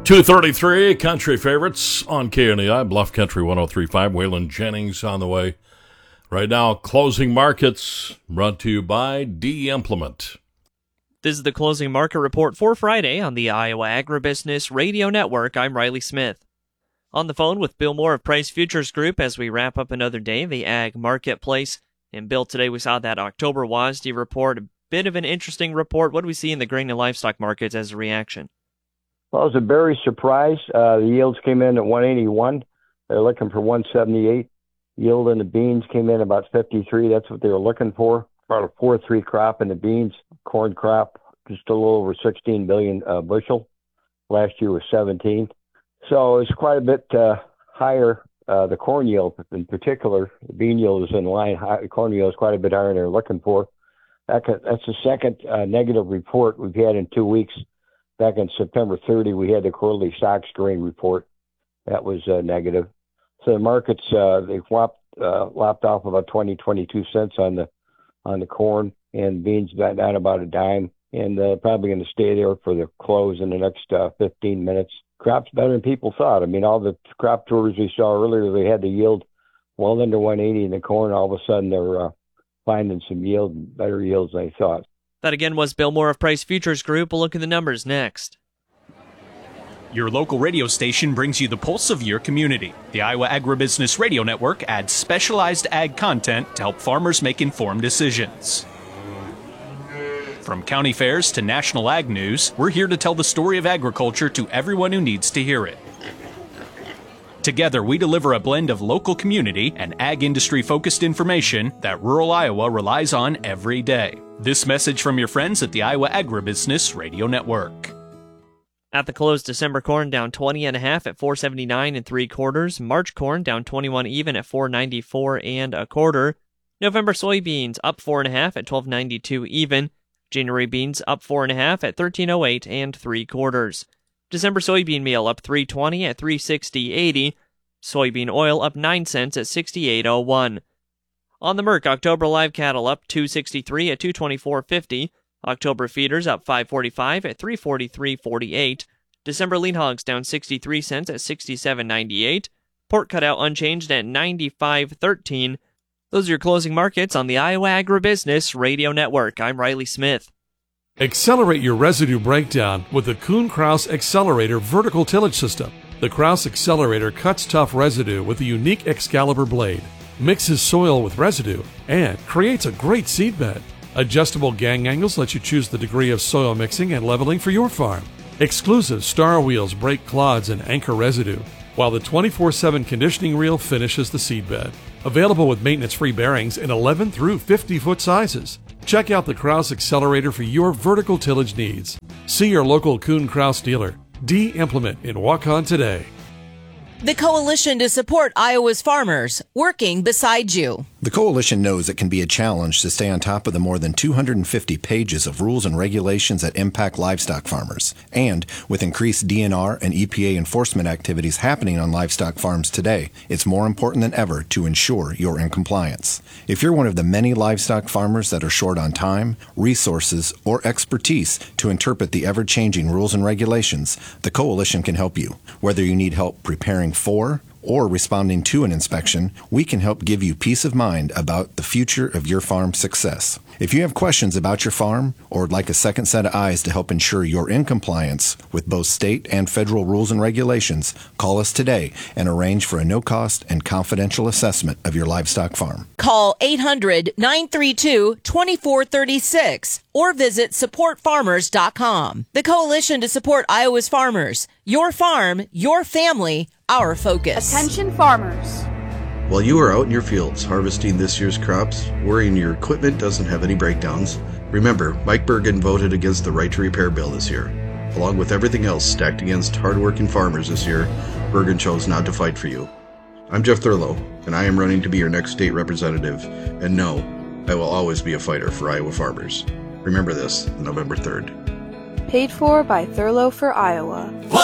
2:33 Country Favorites on KNEI, Bluff Country 103.5. Waylon Jennings on the way. Right now, closing markets brought to you by D-Implement. This is the closing market report for Friday on the Iowa Agribusiness Radio Network. I'm Riley Smith. On the phone with Bill Moore of Price Futures Group as we wrap up another day in the ag marketplace. And Bill, today we saw that October WASDE report, a bit of an interesting report. What do we see in the grain and livestock markets as a reaction? Well, it was a berry surprise. The yields came in at 181. They're looking for 178. Yield in the beans came in about 53. That's what they were looking for. About a 4.3 crop in the beans. Corn crop just a little over 16 billion bushel. Last year was 17. So it's quite a bit higher. The corn yield in particular, the bean yield is in line. The corn yield is quite a bit higher than they're looking for. That's the second negative report we've had in 2 weeks. Back on September 30, we had the quarterly stocks grain report. That was negative. So the markets, they lopped off about 22 cents on the corn, and beans got down about a dime, and probably going to stay there for the close in the next 15 minutes. Crop's better than people thought. I mean, all the crop tours we saw earlier, they had the yield well under 180 in the corn. All of a sudden, they're finding some yield, better yields than they thought. That again was Bill Moore of Price Futures Group. We'll look at the numbers next. Your local radio station brings you the pulse of your community. The Iowa Agribusiness Radio Network adds specialized ag content to help farmers make informed decisions. From county fairs to national ag news, we're here to tell the story of agriculture to everyone who needs to hear it. Together, we deliver a blend of local community and ag industry-focused information that rural Iowa relies on every day. This message from your friends at the Iowa Agribusiness Radio Network. At the close, December corn down 20.5 at 4.79 3/4. March corn down 21 even at 4.94 1/4. November soybeans up 4.5 at 12.92 even. January beans up 4.5 at 13.08 3/4. December soybean meal up 3.20 at 3.60.80. Soybean oil up 9 cents at 68.01. On the Merc, October live cattle up 2.63 at 224.50. October feeders up 5.45 at 343.48. December lean hogs down 63 cents at 67.98. Pork cutout unchanged at 95.13. Those are your closing markets on the Iowa Agribusiness Radio Network. I'm Riley Smith. Accelerate your residue breakdown with the Kuhn-Krause Accelerator vertical tillage system. The Krause Accelerator cuts tough residue with a unique Excalibur blade, mixes soil with residue, and creates a great seed bed. Adjustable gang angles let you choose the degree of soil mixing and leveling for your farm. Exclusive star wheels break clods and anchor residue, while the 24/7 conditioning reel finishes the seed bed. Available with maintenance-free bearings in 11 through 50-foot sizes. Check out the Krause Accelerator for your vertical tillage needs. See your local Kuhn-Krause dealer. D-Implement in Waukon today. The Coalition to Support Iowa's Farmers, working beside you. The Coalition knows it can be a challenge to stay on top of the more than 250 pages of rules and regulations that impact livestock farmers. And with increased DNR and EPA enforcement activities happening on livestock farms today, it's more important than ever to ensure you're in compliance. If you're one of the many livestock farmers that are short on time, resources, or expertise to interpret the ever-changing rules and regulations, the Coalition can help you. Whether you need help preparing for or responding to an inspection, we can help give you peace of mind about the future of your farm's success. If you have questions about your farm or would like a second set of eyes to help ensure you're in compliance with both state and federal rules and regulations, call us today and arrange for a no-cost and confidential assessment of your livestock farm. Call 800-932-2436 or visit supportfarmers.com. The Coalition to Support Iowa's Farmers. Your farm, your family, our focus. Attention farmers. While you are out in your fields harvesting this year's crops, worrying your equipment doesn't have any breakdowns, remember, Mike Bergen voted against the Right to Repair bill this year. Along with everything else stacked against hardworking farmers this year, Bergen chose not to fight for you. I'm Jeff Thurlow, and I am running to be your next state representative, and no, I will always be a fighter for Iowa farmers. Remember this, November 3rd. Paid for by Thurlow for Iowa.